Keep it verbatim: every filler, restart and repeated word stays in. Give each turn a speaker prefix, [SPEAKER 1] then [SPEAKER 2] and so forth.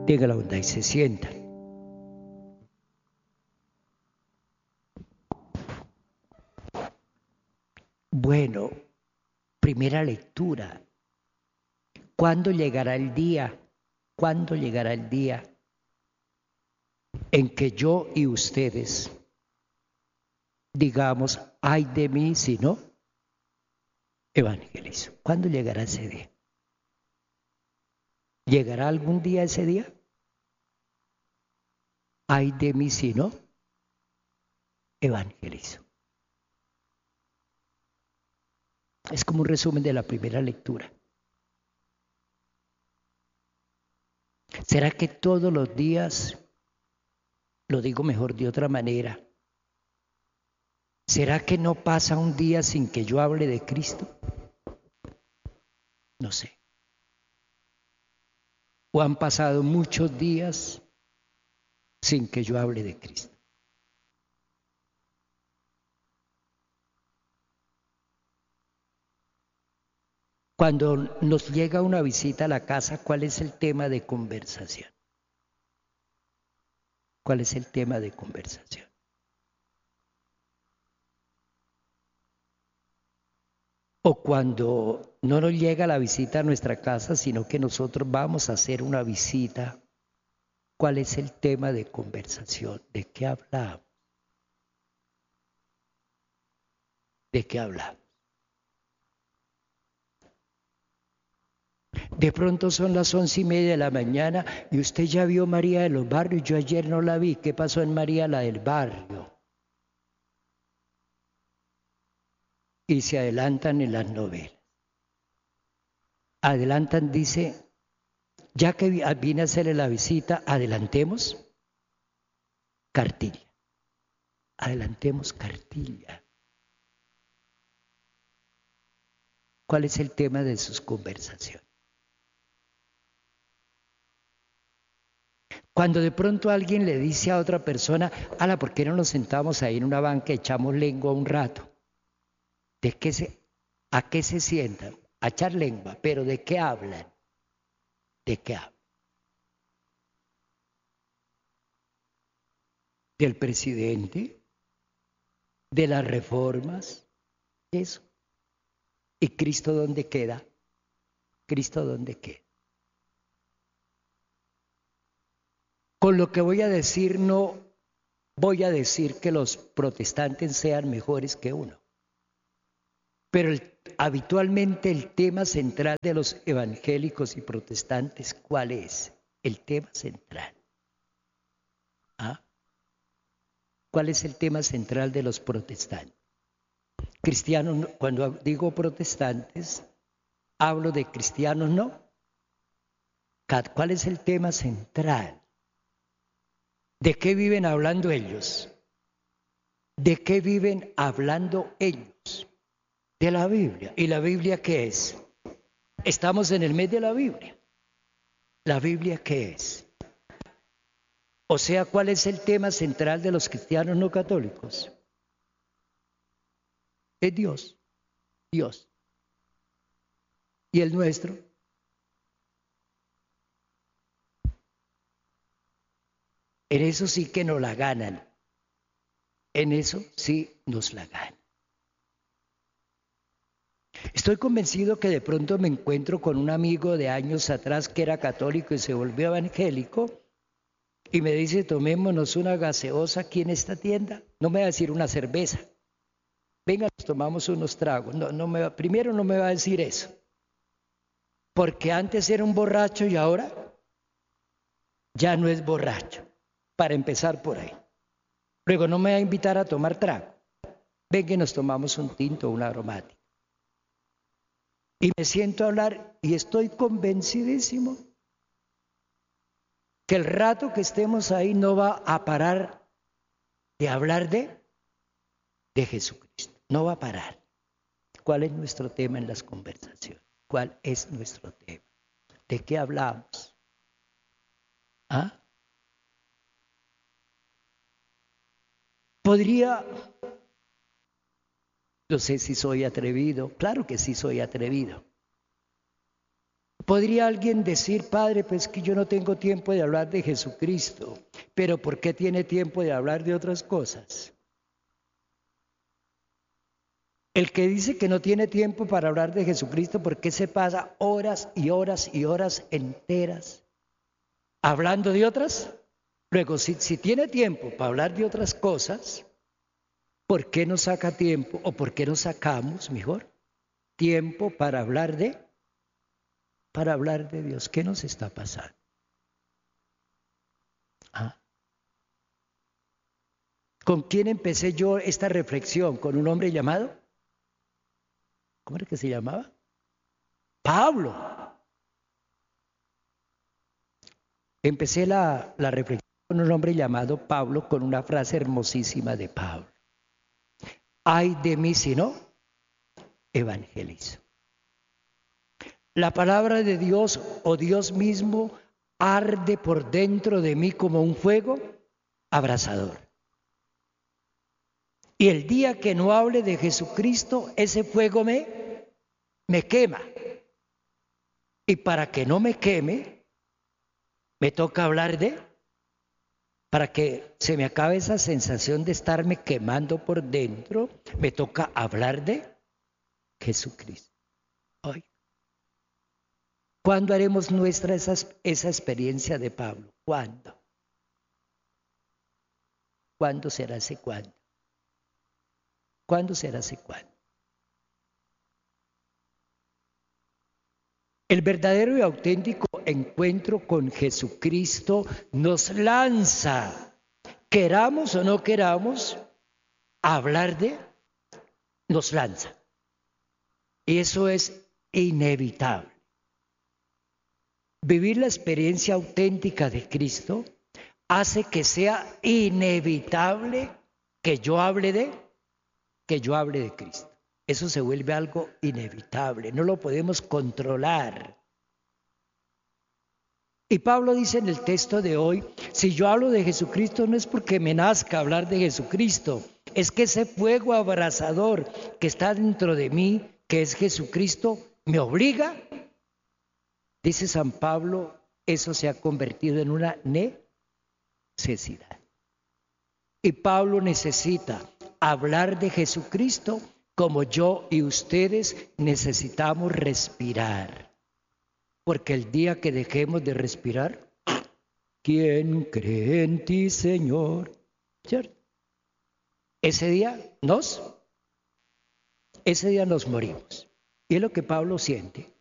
[SPEAKER 1] Tenga la bondad y se sientan. Bueno, primera lectura. ¿Cuándo llegará el día? ¿Cuándo llegará el día en que yo y ustedes digamos, ay de mí si no evangelizo? ¿Cuándo llegará ese día? ¿Llegará algún día ese día? Ay de mí si no evangelizo. Es como un resumen de la primera lectura. ¿Será que todos los días, lo digo mejor de otra manera, será que no pasa un día sin que yo hable de Cristo? No sé. ¿O han pasado muchos días sin que yo hable de Cristo? Cuando nos llega una visita a la casa, ¿cuál es el tema de conversación? ¿Cuál es el tema de conversación? O cuando no nos llega la visita a nuestra casa, sino que nosotros vamos a hacer una visita, ¿cuál es el tema de conversación? ¿De qué hablamos? ¿De qué hablamos? De pronto son las once y media de la mañana y usted ya vio María de los Barrios. Yo ayer no la vi. ¿Qué pasó en María la del Barrio? Y se adelantan en las novelas. Adelantan, dice, ya que vine a hacerle la visita, adelantemos cartilla. Adelantemos cartilla. ¿Cuál es el tema de sus conversaciones? Cuando de pronto alguien le dice a otra persona, ala, ¿por qué no nos sentamos ahí en una banca y echamos lengua un rato? ¿De qué se, a qué se sientan? A echar lengua, pero ¿de qué hablan? ¿De qué hablan? ¿Del presidente? ¿De las reformas? Eso. ¿Y Cristo dónde queda? ¿Cristo dónde queda? Con lo que voy a decir, no voy a decir que los protestantes sean mejores que uno. Pero el, habitualmente el tema central de los evangélicos y protestantes, ¿cuál es? El tema central. ¿Ah? ¿Cuál es el tema central de los protestantes? Cristianos, cuando digo protestantes, hablo de cristianos, no. ¿Cuál es el tema central? ¿De qué viven hablando ellos? ¿De qué viven hablando ellos? De la Biblia. ¿Y la Biblia qué es? Estamos en el mes de la Biblia. ¿La Biblia qué es? O sea, ¿cuál es el tema central de los cristianos no católicos? Es Dios. Dios. ¿Y el nuestro? En eso sí que nos la ganan. En eso sí nos la ganan. Estoy convencido que de pronto me encuentro con un amigo de años atrás que era católico y se volvió evangélico y me dice, tomémonos una gaseosa aquí en esta tienda. No me va a decir una cerveza. Venga, nos tomamos unos tragos. No, no me va, primero no me va a decir eso. Porque antes era un borracho y ahora ya no es borracho. Para empezar por ahí. Luego no me va a invitar a tomar trago. Venga, nos tomamos un tinto, un aromático. Y me siento a hablar y estoy convencidísimo que el rato que estemos ahí no va a parar de hablar de, de Jesucristo. No va a parar. ¿Cuál es nuestro tema en las conversaciones? ¿Cuál es nuestro tema? ¿De qué hablamos? ¿Ah? Podría, no sé si soy atrevido, claro que sí soy atrevido. Podría alguien decir, Padre, pues que yo no tengo tiempo de hablar de Jesucristo, pero ¿por qué tiene tiempo de hablar de otras cosas? El que dice que no tiene tiempo para hablar de Jesucristo, ¿por qué se pasa horas y horas y horas enteras hablando de otras? Luego, si, si tiene tiempo para hablar de otras cosas, ¿por qué no saca tiempo o por qué no sacamos, mejor, tiempo para hablar de, para hablar de Dios? ¿Qué nos está pasando? ¿Ah? ¿Con quién empecé yo esta reflexión? ¿Con un hombre llamado? ¿Cómo era que se llamaba? Pablo. Empecé la, la reflexión con un hombre llamado Pablo con una frase hermosísima de Pablo. Ay de mí si no evangelizo. La palabra de Dios o Dios mismo arde por dentro de mí como un fuego abrasador. Y el día que no hable de Jesucristo, ese fuego me, me quema. Y para que no me queme, me toca hablar de, para que se me acabe esa sensación de estarme quemando por dentro, me toca hablar de Jesucristo. Hoy. ¿Cuándo haremos nuestra esa, esa experiencia de Pablo? ¿Cuándo? ¿Cuándo será ese cuándo? ¿Cuándo será ese cuándo? El verdadero y auténtico encuentro con Jesucristo nos lanza, queramos o no queramos, a hablar de, nos lanza. Y eso es inevitable. Vivir la experiencia auténtica de Cristo hace que sea inevitable que yo hable de, que yo hable de Cristo. Eso se vuelve algo inevitable, no lo podemos controlar. Y Pablo dice en el texto de hoy, si yo hablo de Jesucristo no es porque me nazca hablar de Jesucristo, es que ese fuego abrasador que está dentro de mí, que es Jesucristo, me obliga. Dice San Pablo, eso se ha convertido en una necesidad. Y Pablo necesita hablar de Jesucristo como yo y ustedes necesitamos respirar. Porque el día que dejemos de respirar, ¿quién cree en ti, Señor? ¿Cierto? Ese día nos, ese día nos morimos. Y es lo que Pablo siente.